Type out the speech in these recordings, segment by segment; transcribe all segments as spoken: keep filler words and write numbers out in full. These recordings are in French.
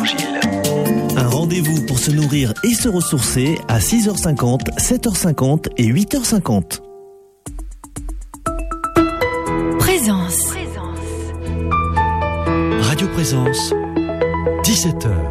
Évangile. Un rendez-vous pour se nourrir et se ressourcer à six heures cinquante, sept heures cinquante et huit heures cinquante. Présence. Radio Présence, dix-sept heures.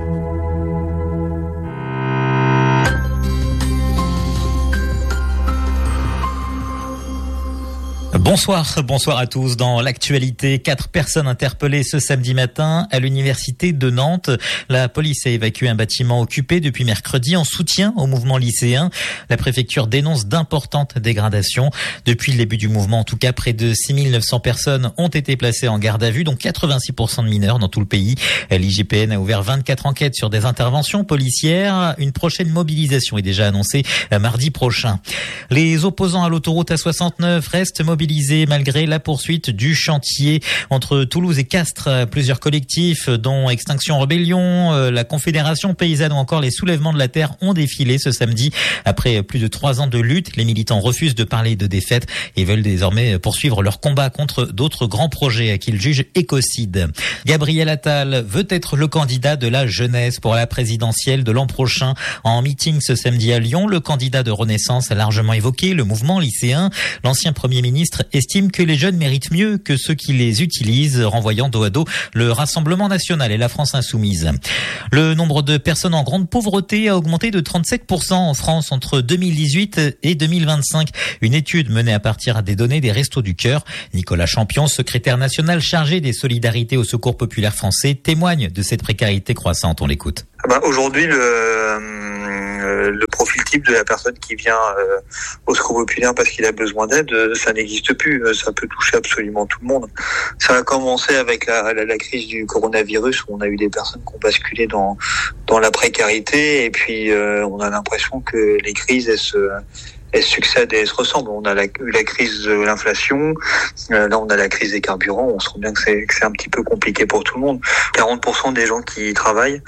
Bonsoir, bonsoir à tous. Dans l'actualité, quatre personnes interpellées ce samedi matin à l'université de Nantes. La police a évacué un bâtiment occupé depuis mercredi en soutien au mouvement lycéen. La préfecture dénonce d'importantes dégradations. Depuis le début du mouvement, en tout cas, près de six mille neuf cents personnes ont été placées en garde à vue, dont quatre-vingt-six pour cent de mineurs dans tout le pays. L'I G P N a ouvert vingt-quatre enquêtes sur des interventions policières. Une prochaine mobilisation est déjà annoncée mardi prochain. Les opposants à l'autoroute A soixante-neuf restent mobilisés malgré la poursuite du chantier entre Toulouse et Castres. Plusieurs collectifs, dont Extinction Rebellion, la Confédération Paysanne ou encore les Soulèvements de la Terre, ont défilé ce samedi. Après plus de trois ans de lutte, les militants refusent de parler de défaite et veulent désormais poursuivre leur combat contre d'autres grands projets qu'ils jugent écocides. Gabriel Attal veut être le candidat de la jeunesse pour la présidentielle de l'an prochain. En meeting ce samedi à Lyon, le candidat de Renaissance a largement évoqué le mouvement lycéen. L'ancien Premier ministre estime que les jeunes méritent mieux que ceux qui les utilisent, renvoyant dos à dos le Rassemblement national et la France insoumise. Le nombre de personnes en grande pauvreté a augmenté de trente-sept pour cent en France entre deux mille dix-huit et deux mille vingt-cinq. Une étude menée à partir des données des Restos du Cœur. Nicolas Champion, secrétaire national chargé des solidarités au Secours populaire français, témoigne de cette précarité croissante. On l'écoute. Bah, aujourd'hui, le, euh, le profil type de la personne qui vient euh, au Secours populaire parce qu'il a besoin d'aide, ça n'existe plus. Ça peut toucher absolument tout le monde. Ça a commencé avec la, la, la crise du coronavirus où on a eu des personnes qui ont basculé dans, dans la précarité et puis euh, on a l'impression que les crises, elles se... elles succèdent et elles se ressemblent. On a la, la crise de l'inflation, euh, là on a la crise des carburants, on sent bien que c'est, que c'est un petit peu compliqué pour tout le monde. quarante pour cent des gens qui travaillent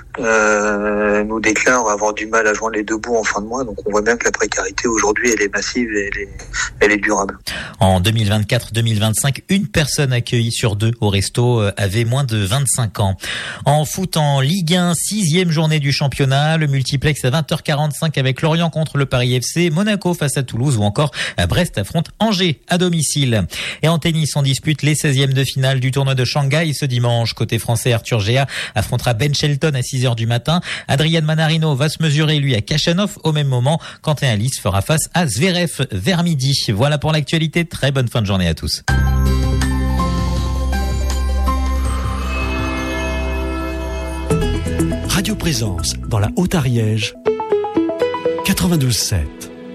euh, nous déclarent avoir du mal à joindre les deux bouts en fin de mois, donc on voit bien que la précarité aujourd'hui elle est massive et elle est, elle est durable. En deux mille vingt-quatre deux mille vingt-cinq, une personne accueillie sur deux au resto avait moins de vingt-cinq ans. En foot, en Ligue un, sixième journée du championnat, le multiplex à vingt heures quarante-cinq avec Lorient contre le Paris F C, Monaco face à Toulouse ou encore Brest affronte Angers à domicile. Et en tennis, on dispute les seizièmes de finale du tournoi de Shanghai ce dimanche. Côté français, Arthur Géa affrontera Ben Shelton à six heures du matin. Adrian Manarino va se mesurer lui à Khachanov au même moment. Quentin Alice fera face à Zverev vers midi. Voilà pour l'actualité. Très bonne fin de journée à tous. Radio Présence dans la Haute-Ariège, quatre-vingt-douze sept.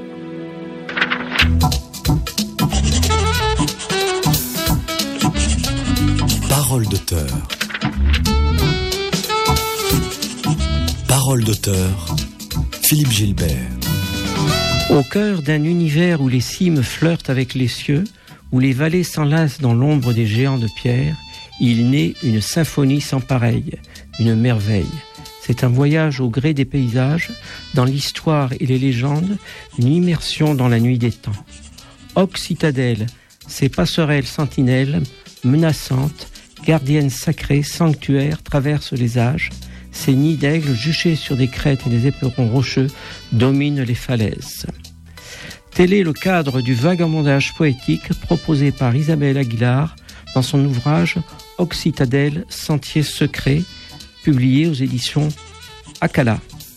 Parole d'auteur. Parole d'auteur, Philippe Gilbert. Au cœur d'un univers où les cimes flirtent avec les cieux, où les vallées s'enlacent dans l'ombre des géants de pierre, il naît une symphonie sans pareille, une merveille. C'est un voyage au gré des paysages, dans l'histoire et les légendes, une immersion dans la nuit des temps. Hoc citadelle, ces passerelles sentinelles, menaçantes, gardiennes sacrées, sanctuaires, traversent les âges. Ces nids d'aigles juchés sur des crêtes et des éperons rocheux dominent les falaises. Tel est le cadre du vagabondage poétique proposé par Isabelle Aguilar dans son ouvrage Hoc citadelle, sentier secret, publié aux éditions Akala.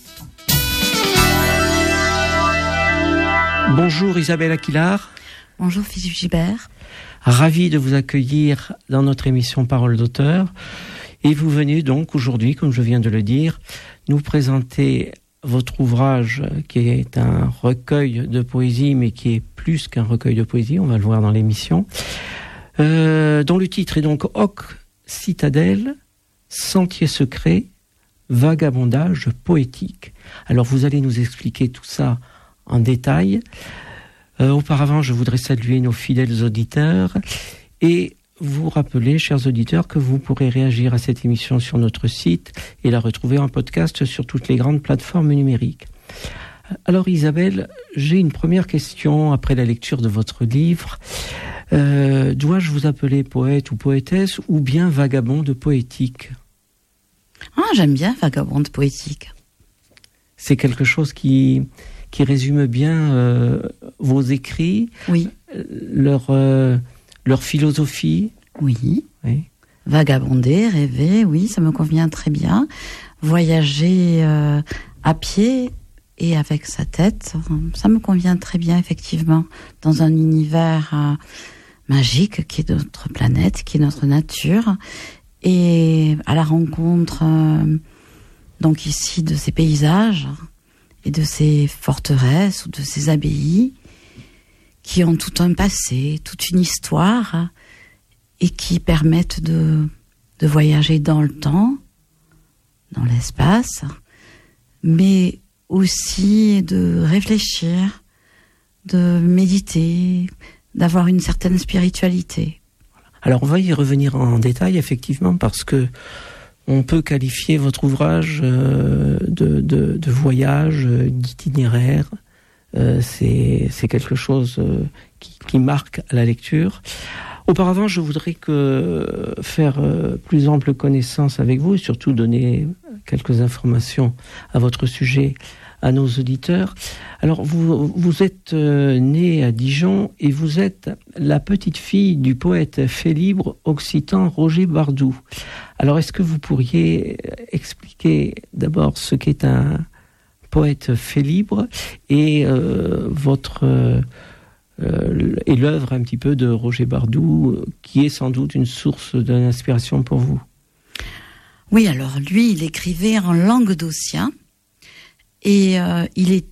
Bonjour Isabelle Aguilar. Bonjour Philippe Gilbert. Ravi de vous accueillir dans notre émission Parole d'auteur. Et vous venez donc aujourd'hui, comme je viens de le dire, nous présenter votre ouvrage qui est un recueil de poésie, mais qui est plus qu'un recueil de poésie, on va le voir dans l'émission, euh, dont le titre est donc Hoc citadelle, sentier secret, vagabondage poétique. Alors vous allez nous expliquer tout ça en détail. Euh, auparavant, je voudrais saluer nos fidèles auditeurs et vous rappeler, chers auditeurs, que vous pourrez réagir à cette émission sur notre site et la retrouver en podcast sur toutes les grandes plateformes numériques. Alors Isabelle, j'ai une première question après la lecture de votre livre. Euh, dois-je vous appeler poète ou poétesse ou bien vagabond de poétique ? Ah, j'aime bien Vagabonde poétique. C'est quelque chose qui, qui résume bien euh, vos écrits, oui. leur, euh, leur philosophie. Oui. oui. Vagabonder, rêver, oui, ça me convient très bien. Voyager euh, à pied et avec sa tête, ça me convient très bien, effectivement, dans un univers euh, magique qui est notre planète, qui est notre nature, et à la rencontre, euh, donc ici, de ces paysages et de ces forteresses ou de ces abbayes qui ont tout un passé, toute une histoire, et qui permettent de, de voyager dans le temps, dans l'espace, mais aussi de réfléchir, de méditer, d'avoir une certaine spiritualité. Alors on va y revenir en détail, effectivement, parce que on peut qualifier votre ouvrage euh, de, de, de voyage, euh, d'itinéraire. Euh, c'est, c'est quelque chose euh, qui, qui marque la lecture. Auparavant, je voudrais que faire euh, plus ample connaissance avec vous et surtout donner quelques informations à votre sujet à nos auditeurs. Alors, vous, vous êtes euh, née à Dijon et vous êtes la petite fille du poète fait libre occitan Roger Bardou. Alors, est-ce que vous pourriez expliquer d'abord ce qu'est un poète fait libre et euh, votre... Euh, Euh, et l'œuvre un petit peu de Roger Bardou, qui est sans doute une source d'inspiration pour vous. Oui, alors lui, il écrivait en languedocien et euh, il est